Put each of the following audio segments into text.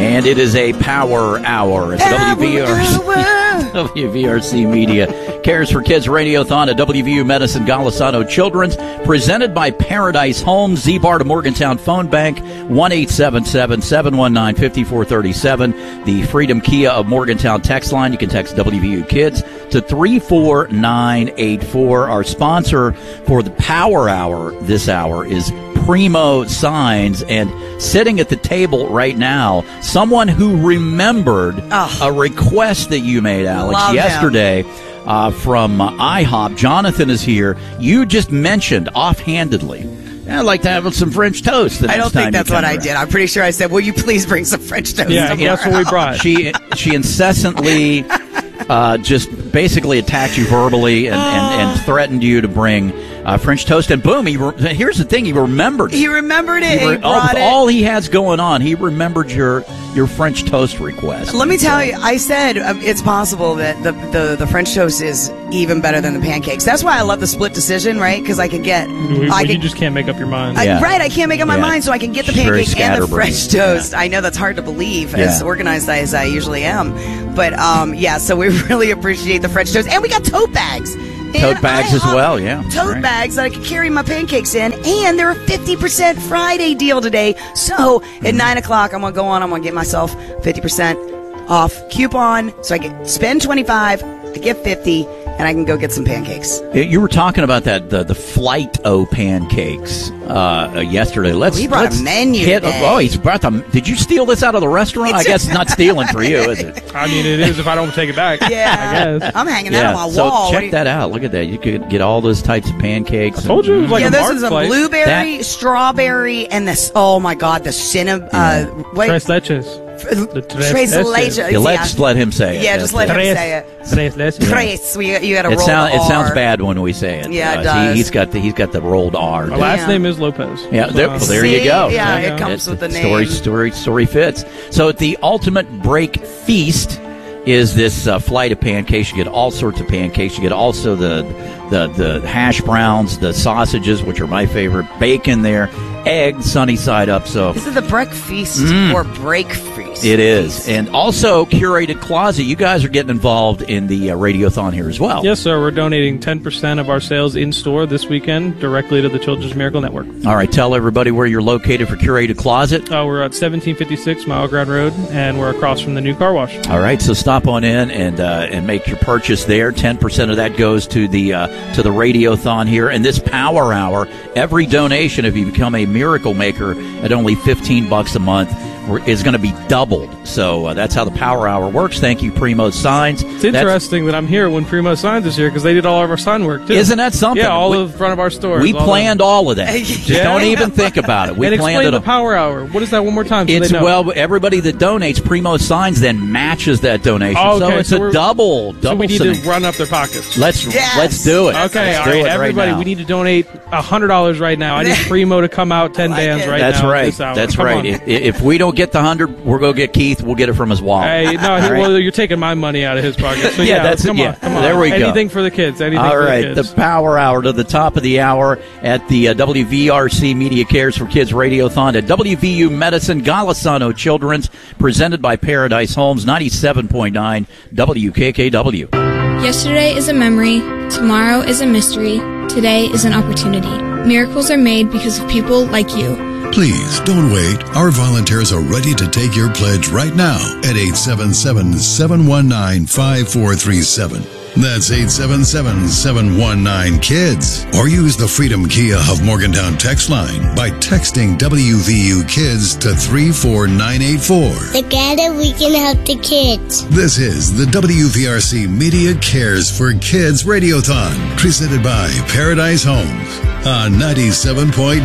And it is a power hour at WVRC Media Cares for Kids Radiothon at WVU Medicine Golisano Children's, presented by Paradise Homes. Z-Bar to Morgantown Phone Bank, 1-877-719-5437. The Freedom Kia of Morgantown text line. You can text WVU Kids to 34984. Our sponsor for the Power Hour this hour is Primo Signs, and sitting at the table right now, someone who remembered a request that you made, Alex, yesterday from IHOP. Jonathan is here. You just mentioned offhandedly, I'd like to have some French toast. I don't think that's what I did. I'm pretty sure I said, will you please bring some French toast? Yeah, that's what we brought. She incessantly just basically attacked you verbally and threatened you to bring French toast. And boom, here's the thing, he remembered. He remembered it. He brought it. All he has going on, he remembered your French toast request. Let me tell you, I said it's possible that the French toast is even better than the pancakes. That's why I love the split decision, right? Because I can get... you just can't make up your mind. Right, I can't make up my mind, so I can get the pancake and the French toast. I know that's hard to believe, as organized as I usually am. But, so we really appreciate the French toast. And we got tote bags. Tote bags as well, yeah. Tote bags that I can carry my pancakes in. And they're a 50% Friday deal today. So at 9 o'clock, I'm going to go on. I'm going to get myself 50% off coupon. So I can spend $25, I get 50, and I can go get some pancakes. You were talking about that the Flight-O pancakes yesterday. He brought a menu today. He's brought them. Did you steal this out of the restaurant? I guess it's not stealing for you, is it? I mean, it is if I don't take it back. Yeah, I guess. I'm hanging that on my wall. So check that out. Look at that. You could get all those types of pancakes. I told you it was like a this is a blueberry, strawberry, and this. Oh my God, the cinnamon. Tres leches. Tres leches. Let's let him say it. Yeah, just let him say it. Tres leches. Tres. You got to roll the R. It sounds bad when we say it. Yeah, it does. He's got the rolled R. My last name is Lopez. Yeah, there you go. Yeah, it comes with the name. Story fits. So at the Ultimate Break Feast is this flight of pancakes. You get all sorts of pancakes. You get also the hash browns, the sausages, which are my favorite, bacon there, eggs sunny side up. So this is the breakfast or break feast. It is. And also Curated Closet. You guys are getting involved in the Radiothon here as well. Yes, sir. We're donating 10% of our sales in store this weekend directly to the Children's Miracle Network. All right. Tell everybody where you're located for Curated Closet. We're at 1756 Mile Ground Road, and we're across from the new car wash. All right. So stop on in and make your purchase there. 10% of that goes to the Radiothon here. And this Power Hour, every donation, if you become a Miracle Maker at only $15 a month, is going to be doubled. So that's how the Power Hour works. Thank you, Primo Signs. It's interesting that I'm here when Primo Signs is here because they did all of our sign work, too. Isn't that something? Yeah, all in front of our stores. We planned all of that. Just don't even think about it. We and planned explain it. the Power Hour. What is that one more time? Well, everybody that donates, Primo Signs then matches that donation. Oh, okay. So it's a double. So we need to run up their pockets. Let's do it. Okay, all right, everybody, we need to donate $100 right now. I need Primo to come out 10 bands right now. That's right. That's right. If we don't get the 100, we're going to get Keith. We'll get it from his wallet. Hey, no, well, you're taking my money out of his pocket. So come on. There we go. Anything for the kids. All right, the Power Hour to the top of the hour at the WVRC Media Cares for Kids Radiothon at WVU Medicine Golisano Children's, presented by Paradise Homes, 97.9 WKKW. Yesterday is a memory. Tomorrow is a mystery. Today is an opportunity. Miracles are made because of people like you. Please don't wait. Our volunteers are ready to take your pledge right now at 877-719-5437. That's 877-719-KIDS. Or use the Freedom Kia of Morgantown text line by texting WVU Kids to 34984. Together we can help the kids. This is the WVRC Media Cares for Kids Radiothon, presented by Paradise Homes on 97.9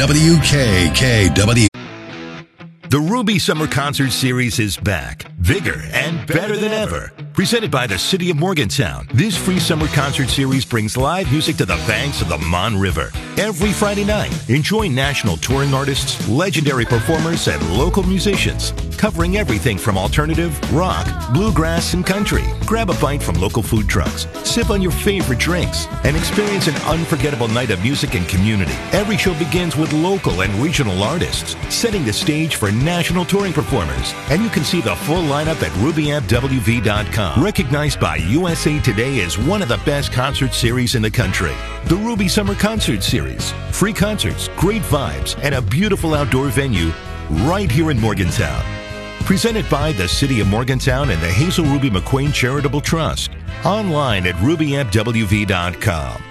WKKW. The Ruby Summer Concert Series is back, bigger and better than ever. Presented by the City of Morgantown, this free summer concert series brings live music to the banks of the Mon River. Every Friday night, enjoy national touring artists, legendary performers, and local musicians. covering everything from alternative, rock, bluegrass, and country. Grab a bite from local food trucks, sip on your favorite drinks, and experience an unforgettable night of music and community. Every show begins with local and regional artists, setting the stage for national touring performers. And you can see the full lineup at RubyAppWV.com. Recognized by USA Today as one of the best concert series in the country. The Ruby Summer Concert Series. Free concerts, great vibes, and a beautiful outdoor venue right here in Morgantown. Presented by the City of Morgantown and the Hazel Ruby McQueen Charitable Trust. Online at RubyAppWV.com.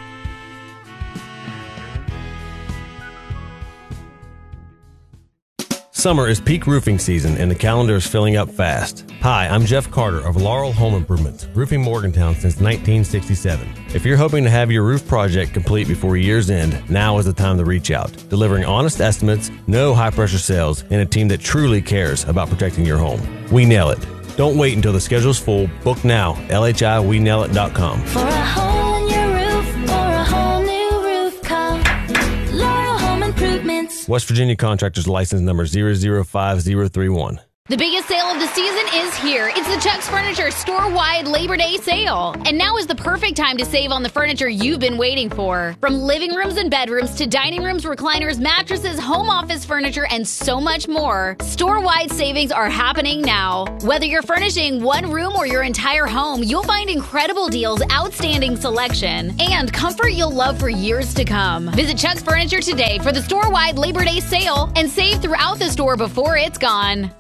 Summer is peak roofing season and the calendar is filling up fast. Hi, I'm Jeff Carter of Laurel Home Improvements, roofing Morgantown since 1967. If you're hoping to have your roof project complete before year's end, now is the time to reach out. Delivering honest estimates, no high-pressure sales, and a team that truly cares about protecting your home. We nail it. Don't wait until the schedule's full. Book now. LHIWeNailIt.com. For a hole in your roof or a whole new roof, call Laurel Home Improvements. West Virginia Contractors License Number 005031. The biggest sale of the season is here. It's the Chuck's Furniture store-wide Labor Day sale. And now is the perfect time to save on the furniture you've been waiting for. From living rooms and bedrooms to dining rooms, recliners, mattresses, home office furniture, and so much more. Store-wide savings are happening now. Whether you're furnishing one room or your entire home, you'll find incredible deals, outstanding selection, and comfort you'll love for years to come. Visit Chuck's Furniture today for the store-wide Labor Day sale and save throughout the store before it's gone.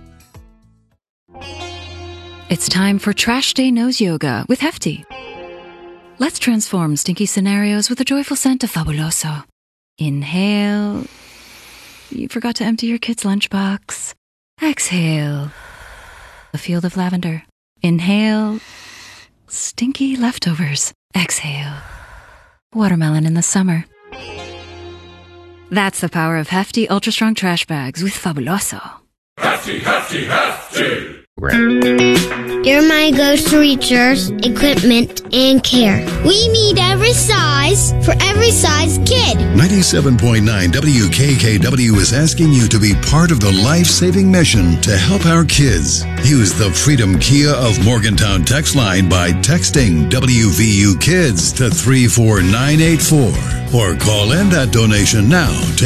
It's time for Trash Day Nose Yoga with Hefty. Let's transform stinky scenarios with a joyful scent of Fabuloso. Inhale. You forgot to empty your kid's lunchbox. Exhale. A field of lavender. Inhale. Stinky leftovers. Exhale. Watermelon in the summer. That's the power of Hefty Ultra Strong Trash Bags with Fabuloso. Hefty, Hefty, Hefty! You're my go-to research, equipment, and care. We meet every size for every size kid. 97.9 WKKW is asking you to be part of the life-saving mission to help our kids. Use the Freedom Kia of Morgantown text line by texting WVU Kids to 34984. Or call in that donation now to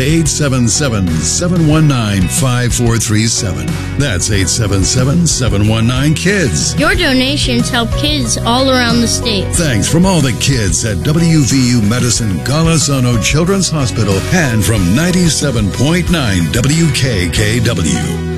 877-719-5437. That's 877-719-KIDS. Your donations help kids all around the state. Thanks from all the kids at WVU Medicine Golisano Children's Hospital and from 97.9 WKKW.